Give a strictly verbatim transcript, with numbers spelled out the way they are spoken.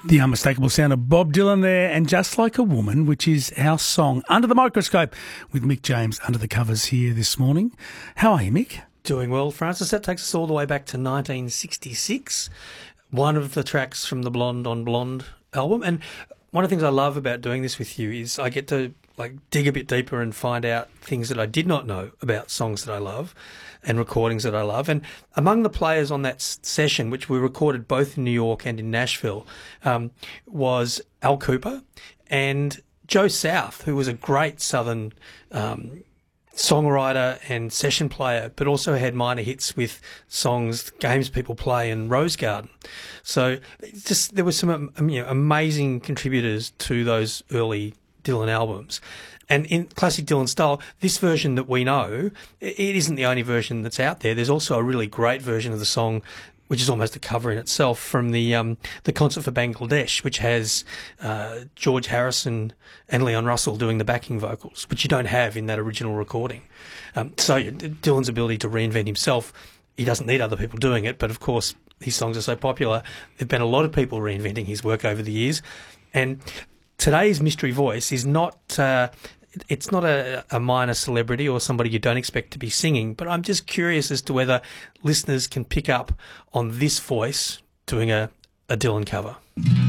The unmistakable sound of Bob Dylan there, and Just Like a Woman, which is our song Under the Microscope with Mick James under the covers here this morning. How are you, Mick? Doing well, Francis. That takes us all the way back to nineteen sixty-six, one of the tracks from the Blonde on Blonde album. And one of the things I love about doing this with you is I get to like dig a bit deeper and find out things that I did not know about songs that I love and recordings that I love. And among the players on that s- session, which we recorded both in New York and in Nashville, um, was Al Kooper and Joe South, who was a great Southern um, songwriter and session player, but also had minor hits with songs, Games People Play and Rose Garden. So just there were some um, you know, amazing contributors to those early Dylan albums. And in classic Dylan style, this version that we know, it isn't the only version that's out there. There's also a really great version of the song, which is almost a cover in itself, from the um, the Concert for Bangladesh, which has uh, George Harrison and Leon Russell doing the backing vocals, which you don't have in that original recording. Um, so Dylan's ability to reinvent himself, he doesn't need other people doing it, but of course his songs are so popular, there have been a lot of people reinventing his work over the years. And today's mystery voice is not uh, it's not a, a minor celebrity or somebody you don't expect to be singing, but I'm just curious as to whether listeners can pick up on this voice doing a, a Dylan cover.